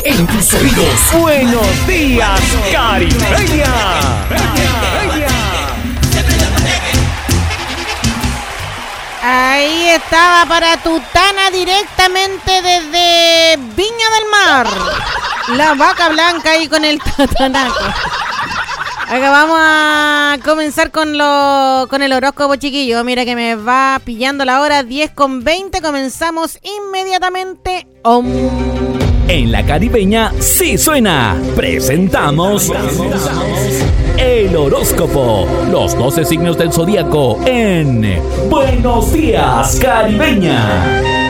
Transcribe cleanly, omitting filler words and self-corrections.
en tus oídos. Buenos días, Caribeña. Ahí estaba para Tutana directamente desde Viña del Mar. La vaca blanca ahí con el tatanaco. Acá vamos a comenzar con el horóscopo, chiquillo. Mira que me va pillando la hora 10:20. Comenzamos inmediatamente. En la Caribeña sí suena. Presentamos el horóscopo. Los 12 signos del zodíaco en Buenos Días, Caribeña.